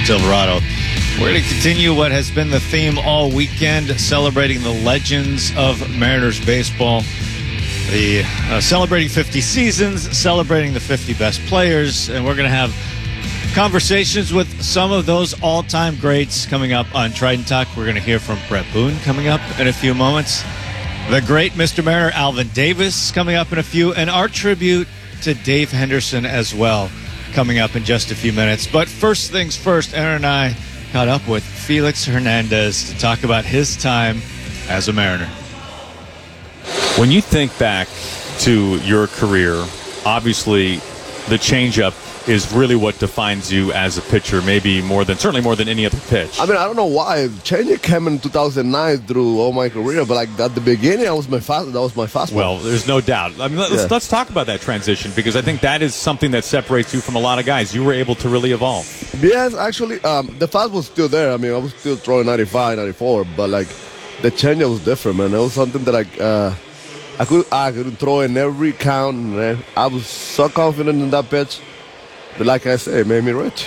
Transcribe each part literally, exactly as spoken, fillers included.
Silverado. We're going to continue what has been the theme all weekend, celebrating the legends of Mariners baseball. The uh, celebrating fifty seasons, celebrating the fifty best players, and we're going to have conversations with some of those all-time greats coming up on Trident Talk. We're going to hear from Brett Boone coming up in a few moments. The great Mister Mariner Alvin Davis coming up in a few, and our tribute to Dave Henderson as well coming up in just a few minutes. But first things first, Aaron and I caught up with Felix Hernandez to talk about his time as a Mariner. When you think back to your career, obviously the changeup is really what defines you as a pitcher, maybe more than, certainly more than any other pitch. I mean, I don't know why. Changeup came in two thousand nine through all my career, but like at the beginning, that was my fast. That was my fastball. Well, there's no doubt. I mean, let's, Yeah. let's talk about that transition, because I think that is something that separates you from a lot of guys. You were able to really evolve. Yes, actually, um, the fastball was still there. I mean, I was still throwing ninety-five, ninety-four, but like the changeup was different, man. It was something that I, uh, I could, I could throw in every count, man. I was so confident in that pitch. But like I said, it made me rich.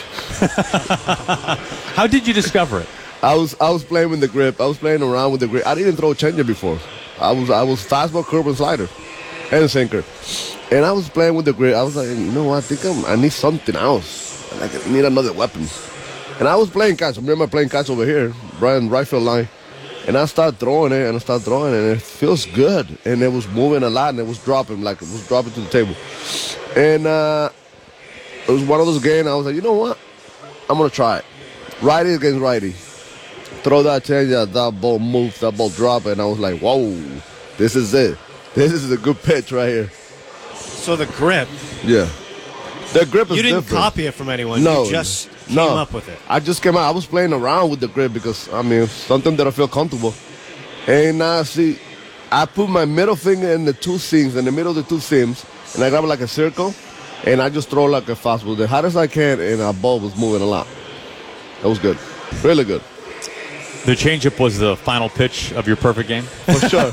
How did you discover it? I was I was playing with the grip. I was playing around with the grip. I didn't throw changeup before. I was I was fastball, curve, and slider, and sinker. And I was playing with the grip. I was like, you know what? I think I'm, I need something else. Like I need another weapon. And I was playing catch. I remember playing catch over here, Brian right field line. And I started throwing it, and I started throwing it, and it feels good. And it was moving a lot, and it was dropping, like it was dropping to the table. And uh, it was one of those games. I was like, you know what? I'm gonna try it. Righty against righty. Throw that change, that ball moves, that ball drop, and I was like, whoa, this is it. This is a good pitch right here. So the grip, Yeah. The grip is you didn't different. copy it from anyone. No. You just came no. up with it. I just came out. I was playing around with the grip because, I mean, something that I feel comfortable. And uh, see, I put my middle finger in the two seams, in the middle of the two seams, and I grab it like a circle, and I just throw like a fastball the hardest I can, and our ball was moving a lot. That was good. Really good. The changeup was the final pitch of your perfect game? For sure.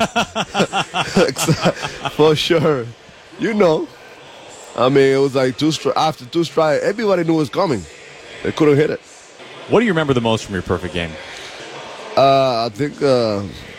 For sure. You know. I mean, it was like two stri- after two strikes, everybody knew it was coming. They couldn't hit it. What do you remember the most from your perfect game? Uh, I think uh,